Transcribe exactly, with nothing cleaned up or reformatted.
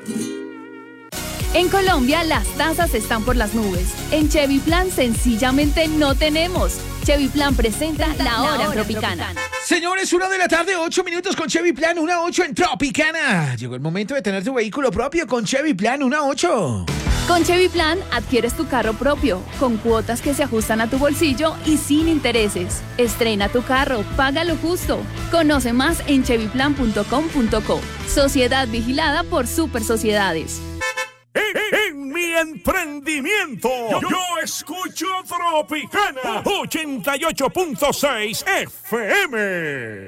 En Colombia, las tasas están por las nubes. En Chevy Plan, sencillamente no tenemos. Chevy Plan presenta La Hora, hora Tropicana. Tropicana. Señores, una de la tarde, ocho minutos con Chevy Plan, una ocho en Tropicana. Llegó el momento de tener tu vehículo propio con Chevy Plan, una ocho. Con Chevy Plan, adquieres tu carro propio, con cuotas que se ajustan a tu bolsillo y sin intereses. Estrena tu carro, paga lo justo. Conoce más en chevy plan punto com punto co. Sociedad vigilada por Super Sociedades. En, en mi emprendimiento, yo, yo escucho Tropicana ochenta y ocho punto seis F M.